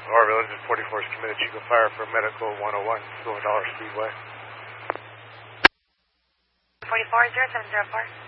Orville, engine 44 is committed. You can fire for medical 101, $200 Speedway. 44 0704.